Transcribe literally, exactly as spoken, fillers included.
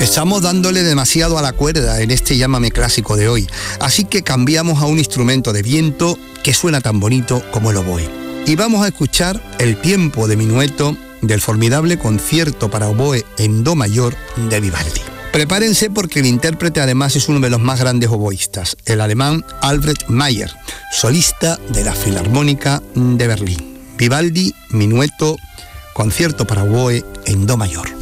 Estamos dándole demasiado a la cuerda en este Llámame clásico de hoy, así que cambiamos a un instrumento de viento que suena tan bonito como el oboe. Y vamos a escuchar El tiempo de minueto del formidable concierto para oboe en do mayor de Vivaldi. Prepárense porque el intérprete además es uno de los más grandes oboístas, el alemán Albrecht Meyer, solista de la Filarmónica de Berlín. Vivaldi, Minueto, concierto para oboe en do mayor.